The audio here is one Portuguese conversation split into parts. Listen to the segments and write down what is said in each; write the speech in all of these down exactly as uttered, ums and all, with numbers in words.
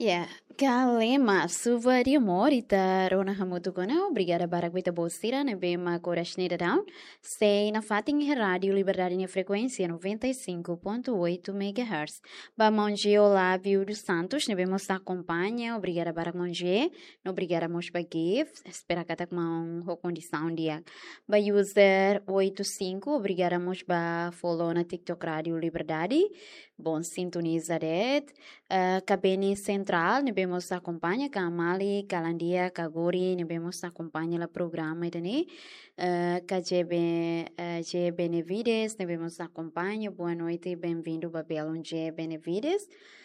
Yeah, kalema suvari morita rona hamutugona obrigada para cuita bostira ne bema corasneira down sei na fating rádio liberdade na frequência noventa e cinco ponto oito megahertz. Ba monge Olávio dos Santos ne bemos acompanha obrigada para monge obrigada mos ba give espera que tá com uma condição dia ba user oitenta e cinco obrigada mos ba follow na TikTok rádio liberdade bom sintonizar Uh, Cabene Central, nós vemos acompanha Kamali, Kalandia, Kagori, nós vemos acompanha o programa itani. Uh, Kajebe uh, G Benevides, nós vemos acompanha. Boa noite, bem-vindo Babelon G Benevides.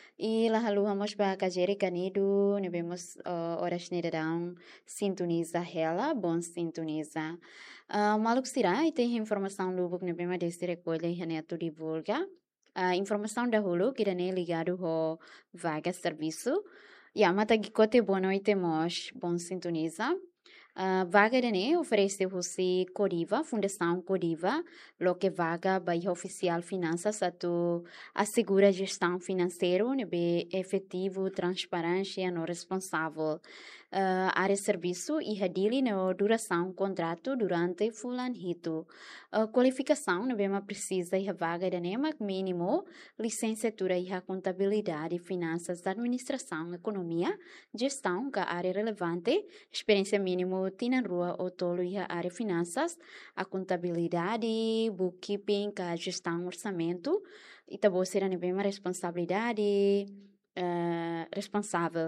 E lá haluamos para Kajeri Canido, nós vemos uh, horas neirão sintoniza ela, bom sintoniza. Uh, Maluk Sira, e tem informação do que nós vemos desse recolhe e neto divulga. A uh, informação da Hulu, que é ligado ao vaga serviço. Yamata Gikote, boa noite, mos, bom sintoniza. Uh, vaga de oferece você Coriva, Fundação Coriva, lo que vaga bairro oficial finanças atu assegura gestão financeira, nebe efetivo, transparência, no responsável. Uh, área de serviço e radili na duração contrato durante fulanhito. Uh, qualificação nebe ma precisa e vaga de nema mínimo licenciatura e contabilidade, finanças, administração, economia, gestão, que área relevante, experiência mínimo tina rua ou tolo e a área finanças, a contabilidade, bookkeeping, a gestão, orçamento, e também será uma responsabilidade uh, responsável.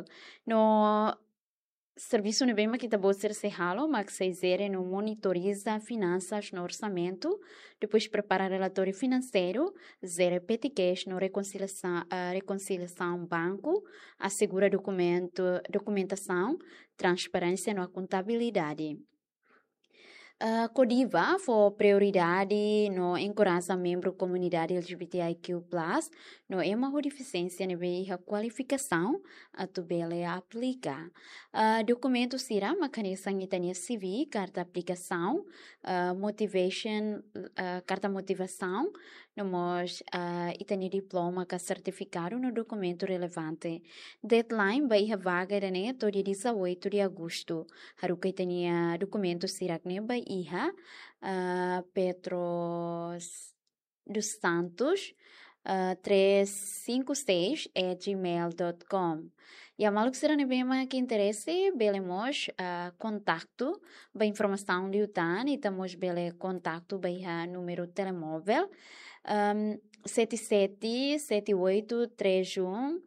No serviço não bem que também ser serralo, mas que se no monitoriza finanças no orçamento, depois prepara relatório financeiro, zero petiquês no reconciliação, uh, reconciliação banco, assegura documento, documentação, transparência na contabilidade. Uh, Codiva foi prioridade no encoraja membro comunidade L G B T I Q plus, no é uma deficiência na qualificação a tubele aplica. Uh, documento será mecanismo itania civil, carta aplicação, uh, motivation, uh, carta motivação, nós uh, itania diploma que certificado no documento relevante. Deadline vai a vaga né todo dia oito de agosto. Haruka itania documento será que vai iha uh, Petros dos Santos uh, trezentos e cinquenta e seis at gmail ponto com. E a maluco será nebema que interesse belemos uh, contato ba informação de utan e tamos bele contato ba iha número telemóvel um, sete sete sete oito três um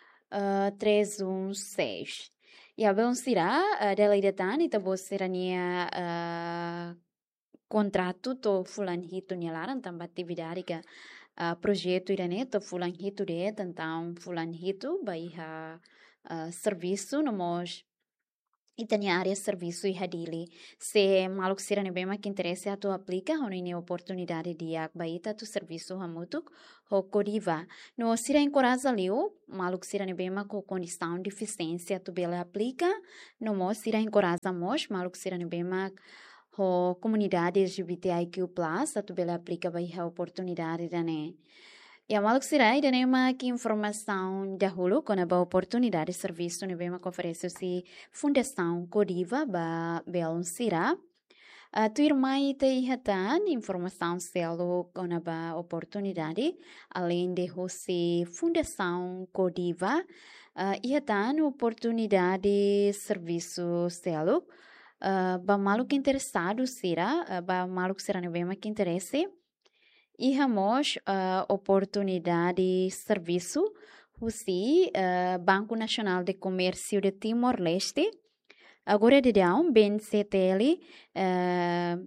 três um seis. E a bom será uh, dela idetan e tabo serania uh, contrato to fulanhito nyalaran tamba atividade que uh, projeto irane to fulanhito de então fulanhito baiha uh, serviço nomos itania área serviço e hadili se maluk sirane bema que interesse a tu aplica honine oportunidade de akbaita tu serviço hamutuk ho Codiva no sira encoraja liu maluk sirane bema com condição de deficiência tu bela aplica no mo sira encoraja mos maluk sirane bema ho comunidade L G B T I Q plus a tu bela aplica vai a oportunidade dane. E a maluk sira ida nema que informação da hulu com a oportunidade de serviço ne bema oferece se Fundação Codiva ba belon sira. A tu irmã ita ihatan informação selo com a oportunidade além de você Fundação Codiva uh, ihatan oportunidade de serviço selo uh, ba maluk interessado sira uh, ba maluk sira ne bema que interesse e ramos uh, oportunidade de serviço Husi uh, Banco Nacional de Comércio de Timor-Leste agora de down ben C T L uh,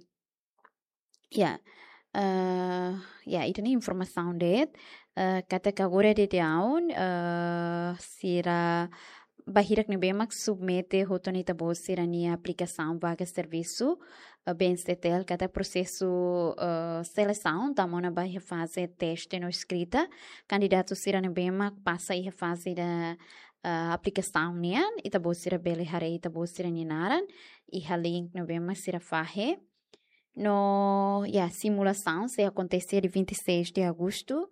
yeah uh, yeah itu ni informação de uh, kata que agora de down uh, será bahirak ne bemak submete hotonita bo sirania aplicação vaga serviço uh, bem setel cada processo uh, seleção tamona bahia fase teste no escrita candidato sirane bemak passa e fase da uh, aplicação nian ita bo sira bele hare ita bo sira ninaran e halink no bemak sira fahe no yeah, simulação se acontecer de vinte e seis de agosto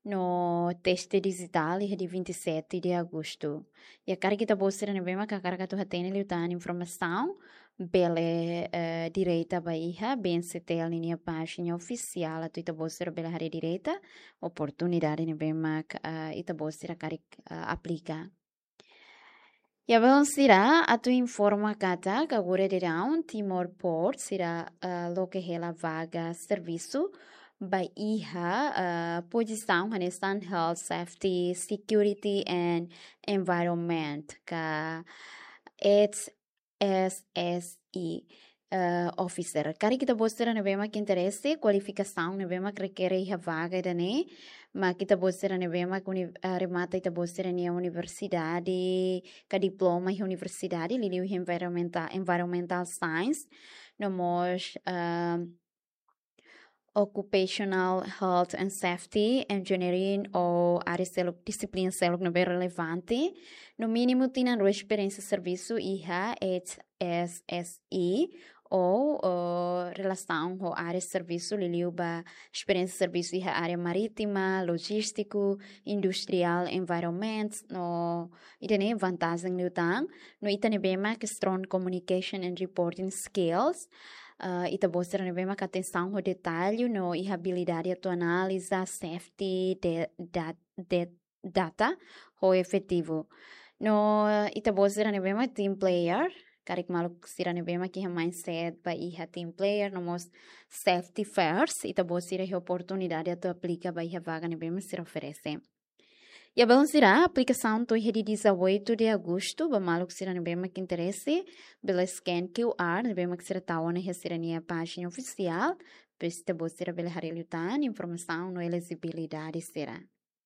no teste digital é de vinte e sete de agosto. E a cara que está postando na mesma que a cara que tu tem ali tá informação pela uh, direita Bahia, bem se tem a linha página oficial, a tu está postando pela área direita, oportunidade na mesma que uh, está postando a cara uh, aplica. E agora será a tu informa kata que agora dirá um Timor Port será uh, lo que é a vaga serviço Bahia uh, posição Hanestan Health Safety Security and Environment que é S S I uh, officer. Kari kita bosser na bema que interesse qualificação na bema que requer a vaga da né, mas kita bosser na bema que remata kita bosser na universidade, que diploma em universidade, liliu environmental environmental science, no mos uh, Occupational Health and Safety, Engineering ou área seluk, disciplina seluk não bem relevante. No mínimo, tinha uma experiência de serviço I H S S I ou uh, relação com área de serviço, liliu ba experiência de serviço I H área marítima, logístico, industrial, environment, no itane vantagem no tang, no itane bema que strong communication and reporting skills. Uh, ita bosser na bem atenção ao detalhe no e habilidade a tu analisar safety de, de, de data ou efetivo no uh, ita bosser na bem team player karik maluk sira na bem que é mindset ba iha team player no mos safety first ita bosser a oportunidade a tu aplica ba iha vaga na bem se oferece. E a bom será a aplicação do dia dezoito de agosto, ba maluk será no bem que interesse, pela scan Q R, no bem que será tal na a página oficial, peste bo será pela hareliutan, informação no elegibilidade será.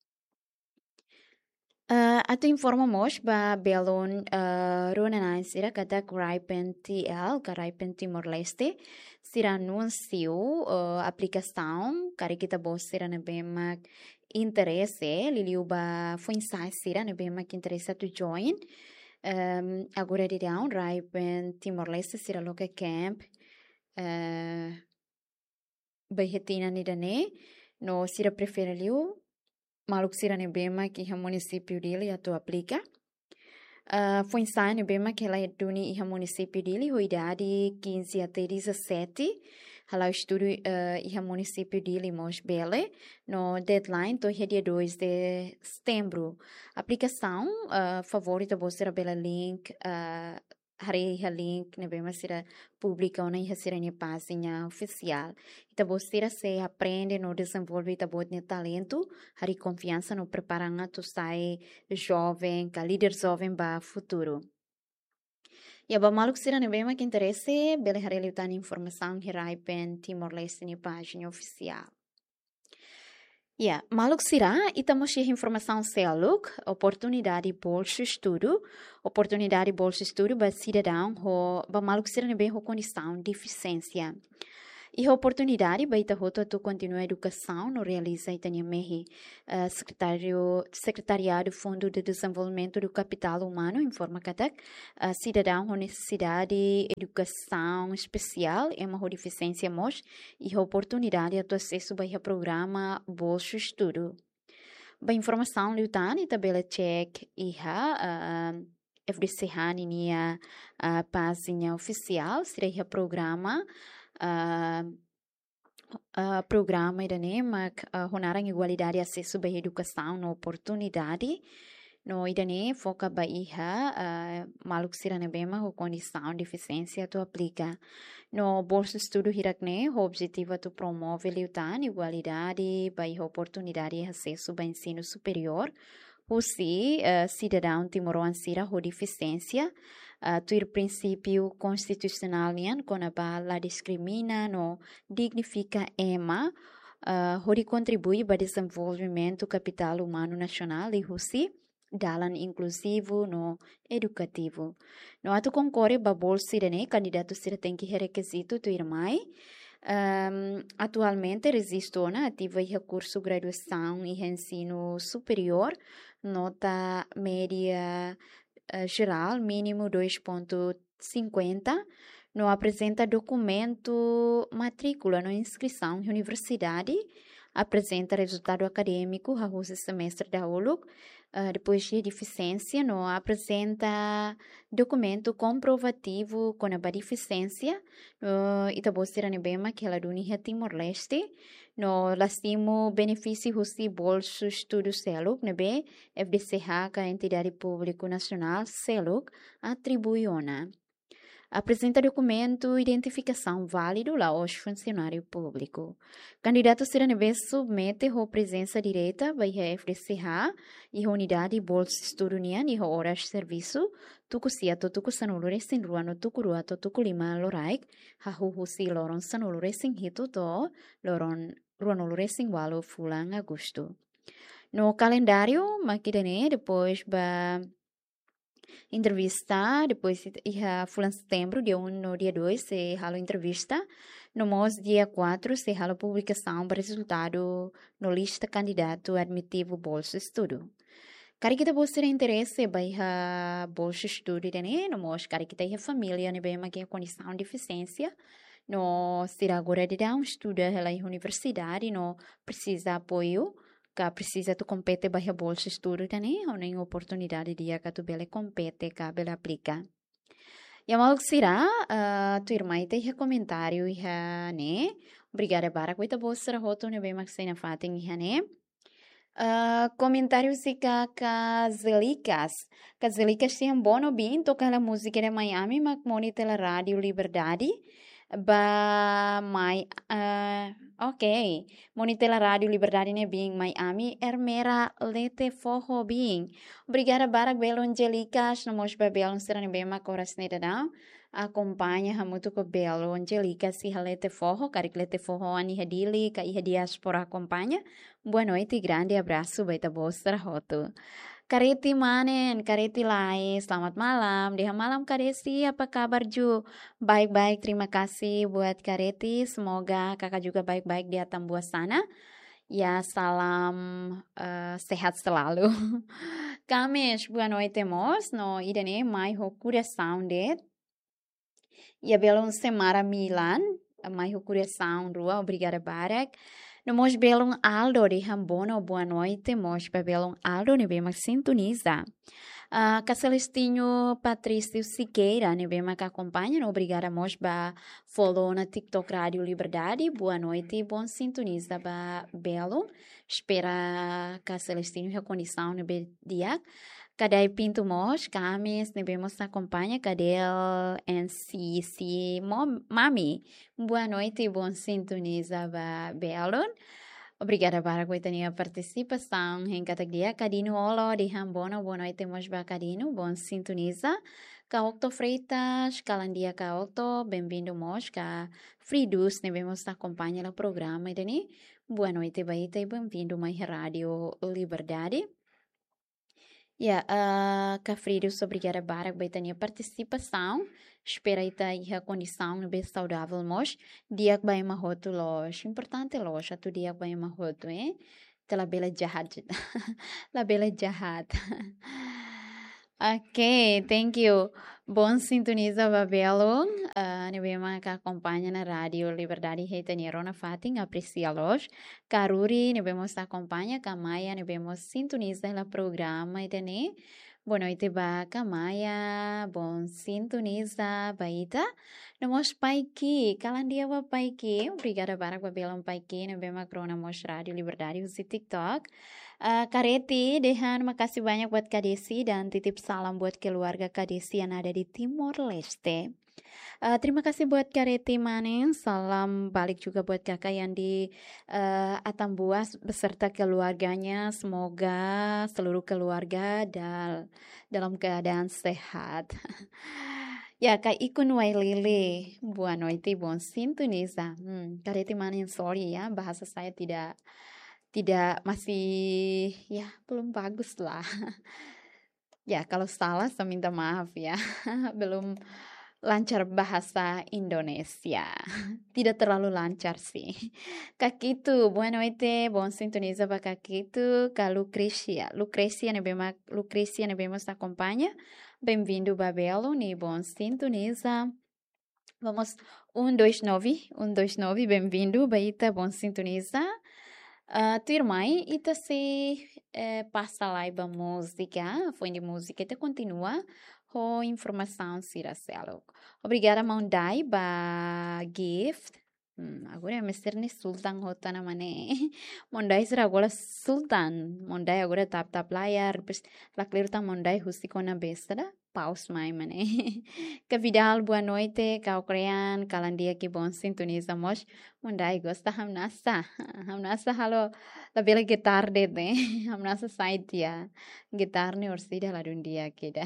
Uh, ato informamos ba belon uh, runanan será kada Gripen T L, Gripen Timor-Leste, será anuncio uh, aplicação, cara que tá bo será no bem interesse, liliu ba foi insight sira ne bem que interessa to join. Um, agora de down Gripen Timor-Leste sira loca camp. Uh, Bahetina ni dane no sira prefere liu maluk sira ne bem que é município dele a tu aplica. Uh, foi insight ne bem que ela é duni e município dele, a idade quinze até dezessete. Hala estudo uh, e município de Limos Bele no deadline do dia dois de setembro. Aplicação uh, favorita você pela link uh, hari ha link ne bem será publica na será na página oficial. Então você se aprende no desenvolver tabot ne talento, hari confiança no preparando tu sai jovem, ka líder jovem ba futuro. E a maluk sira ne bem que interesse, bele hareli tan informação que Gripen Timor-Leste na página oficial. Yeah, maluk sira itamos a informação seluk, oportunidade bolsa estudo, oportunidade bolsa estudo ba cidadão ho ba maluk sira ne bem ho condição deficiência. E a oportunidade para ita hoto tu continuar a educação no realiza itania mehi uh, secretário secretariado Fundo de Desenvolvimento do Capital Humano informa que uh, cidadão com necessidade de educação especial é uma deficiência mos e a oportunidade a tu acesso para o programa Bolsa Estudo. Ba informação liutani tabela check iha uh, F D C hani nia uh, página oficial seria programa Uh, uh, programa da NEMA uh, honarang igualdade de acesso à educação na oportunidade no idane foca baiha uh, maluk sirana bema com condição de deficiência tu aplica no bolsa estudo hirakne o objetivo tu promove liutan igualdade baiha oportunidade de acesso ao ensino superior o si uh, cidadão timoran sira com deficiência Uh, tuir princípio constitucional nian kona ba la discrimina no dignifica ema uh, hori contribui para desenvolvimento capital humano nacional e husi dalan inclusivo no educativo no ato concorre ba bolsa dene candidato sira tem que requisito tuir mai um, atualmente resistona ativa e recurso graduação e ensino superior nota média Uh, geral, mínimo dois ponto cinquenta, não apresenta documento matrícula na inscrição em universidade, apresenta resultado acadêmico a o semestre da aula. Uh, depois de deficiência, não apresenta documento comprovativo com a deficiência. Uh, e também será bem que ela do Timor-Leste. No lastimo benefício rusi bolso estudo seluk nebe F D C H a entidade público nacional seluk atribuiona. Apresenta documento identificação válido lá aos funcionários públicos. Candidato será nebe submete a presença direta vai a F D C H e a unidade bolso estudo nian e a horas de serviço tuku siato tuku sanulure sin ruano tuku ruato tuku lima loraik ha hu husi loron sanulure sin hito to loron ruano racing walo fulang agosto. No calendário, maquidane, depois ba entrevista, depois ia fulan setembro, dia um no dia dois, se halo entrevista. No mês dia quatro, se halo publicação para resultado no lista candidato admitivo bolsa estudo. Kari kita bolsa interesse vai a bolsa estudo, né? No mês kari kita ia família, né? Bem, mas que condição de deficiência. No será agora de dar um estudo na universidade, não precisa apoio, que precisa tu compete para a bolsa estudo também, ou nem oportunidade de que tu bele compete, que bele aplica. E a mal será, uh, tu irmã tem comentário e né, obrigada para que tu bolsa roto né bem mais na fatem e né. Uh, comentário se ka Cazelicas. Cazelicas tem um bom bem tocar a música de Miami, mas monitor a rádio Liberdade. Ba mai uh, ok monitor a rádio Liberdade ne bing Miami ermera lete forro bing obrigada para belo Angelicas no mos belo será bem ma coras nedadão acompanha muito com belo Angelicas se lete forro cari lete forro ani hadili ka i diaspora acompanha boa noite grande abraço baita bostra roto. Kareti manen, kareti lai, selamat malam. Dia malam Kareti, apa kabar Ju? Baik-baik, terima kasih buat Kareti. Semoga kakak juga baik-baik di atas buah sana. Ya, salam uh, sehat selalu. Kamis, boa noite, mos. No, idane, mai hokura sounded. Ya, belum semara Milan. Mai hokura sound, rua, obrigada, Barak. No mos belong Aldo de Rambono, boa noite, mos belong Aldo, ne bem sintoniza. Uh, Celestinho Patrício Siqueira, ne bem que acompanha, obrigada, mos ba follow na TikTok Rádio Liberdade, boa noite, bom sintoniza ba belo. Espera que Celestinho a condição ne be dia. Cadê Pinto Mos, Camis, ne bem acompanha, cadê N C C Mami. Boa noite e bom sintoniza ba belo. Obrigada para a participação em cada dia. Cadino Olo de Rambona, boa noite, mos ba Cadino, bom sintoniza. Caocto Freitas, Calandia Caocto, bem-vindo mos, ca Fridus, ne vemos acompanha o programa, e boa noite, baita, e bem-vindo mais Rádio Liberdade. Ya, yeah, uh, Cafridos, obrigada para a participação. Espera aí a condição bem saudável, mas dia que vai mahoto loja, importante loja, tu dia que vai mahoto, eh? Tela bela jahat, la bela jahat. Ok, thank you. Bom sintoniza Babelo, uh, nebema que acompanha na rádio Liberdade Reitania Rona Fatin, aprecia-los. Karuri, nebemos acompanha, Kamaya, nebemos sintoniza o programa, itene. Boa noite, ba Kamaya, bom sintoniza, baita. Namos paiki, kalandia ba paiki, obrigada para Babelo paiki, nebema krona mos rádio Liberdade, usi TikTok. Uh, Kareti, Dehan, makasih banyak buat Kadesi dan titip salam buat keluarga Kadesi yang ada di Timor-Leste. Uh, terima kasih buat Kareti Manen, salam balik juga buat kakak yang di uh, Atambuas beserta keluarganya. Semoga seluruh keluarga dal dalam keadaan sehat. Ya, kak Ikun Wailele, boa noite, bom sintoniza. Hmm, Kareti Manen, sorry ya, bahasa saya tidak tidak masih ya belum bagus lah. Ya kalau salah saya minta maaf ya. Belum lancar bahasa Indonesia. Tidak terlalu lancar sih. Kakito, boa noite, bom sintoniza para Kakito, ka Lucrecia. Lucrecia nebema, Lucrecia nebemos acompanha. Bem-vindo Babelo, ni bom sintoniza. Vamos um dois nove, um dois nove, bem-vindo, Baita, bom sintoniza. Uh, tua irmã, ita se eh, passa lá e música, foi de música, ita continua com informação siracelo. Obrigada, Mondai, ba gift. Hmm, agora é Mister ni Sultan hota na mané. Mondai será agora Sultan. Mondai agora tap tap layar, depois lá claro tá Mondai husti na besta da. Paus mai mané. Kavidal, boa noite, kau krean, kalandia que bom sintonizamos. Mondai gosta hamnasa. Hamnasa halo tapi lagi gitar deh hamnasa side dia gitar nih orsida la dundia kita.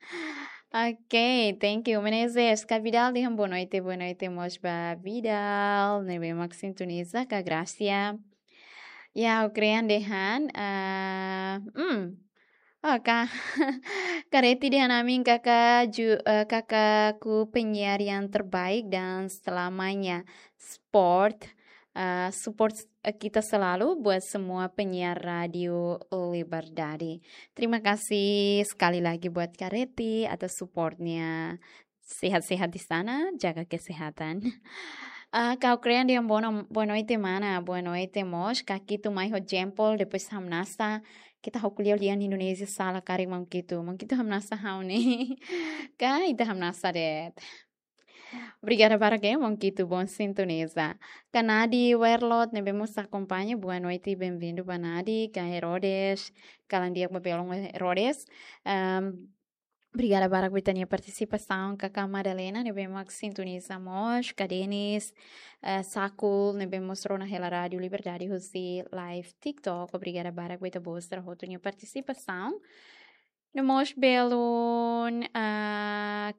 Ok, thank you. Menezes, Kak Vidal, dihan boa noite, boa noite, Mosba Vidal, nebe mak sintoniza, Kak Gracia. Ya, eu crean dehan, uh, hmm, oh, Kak, Kareti dehan amin kakak, ju, uh, kakakku penyiar yang terbaik dan selamanya sport, uh, support kita selalu buat semua penyiar radio Liberdade. Terima kasih sekali lagi buat Kareti atas supportnya. Sehat-sehat di sana, jaga kesehatan. Uh, kau keren dia boa, boa noite, mana? Boa noite, mos. Kaki tu mai ho jempol, depois hamnasa. Kita ho kuliah lian Indonesia sala kari mang kitu. Mang kitu hamnasa hau ni. Ka ita hamnasa det. Obrigada para quem bom Quito, bom sintoniza. Canadi Werlot, ne vemos acompanha. Boa noite e bem-vindo, Banadi. Can Herodes, Calandia Babelon Herodes. Um, Obrigada para a participação, Cacá Madalena, ne vemos sintonizamos, Cadenis, uh, Sacul, ne vemos na Rela Rádio Liberdade, Rossi, Live, TikTok. Obrigada para a boa participação. No most belon uh,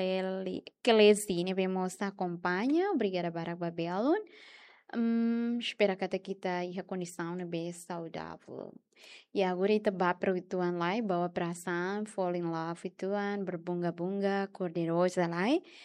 Kelezine vemos acompanha. Obrigada para a belon. Um, espero que kita e a condição é bem saudável. E agora ita ba para o tuan lá, bawa perasaan, fall in love ituan, berbunga-bunga, cor-de-rosa lá.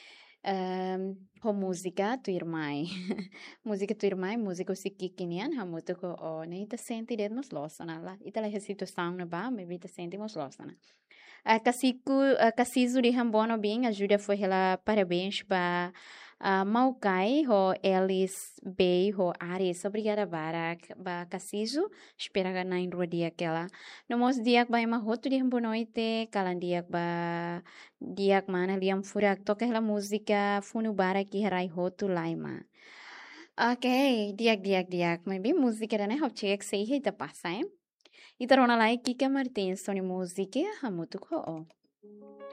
Um, com música tu irmã. Música tu irmã, música se kikinian, hamuto ko o ne ita senti det mos losana lá. Ita la situação na ba, me ita senti mos losana. A Casico, a Casizo de Rambono bem, ajuda foi ela parabéns para a Maukai, ho Elis Bay, ho Ares. Obrigada, Barak, ba Casizo. Espera que na rua dia aquela. No mos dia ba uma roto de noite, kalan dia ba dia mana liam furak toca ela música funu Barak que rai roto laima. Ok, diak diak diak, mas bem música né, ho check sei hita passa, hein? Itarona like Kika Martins, Sony Music, Hamutu Ko.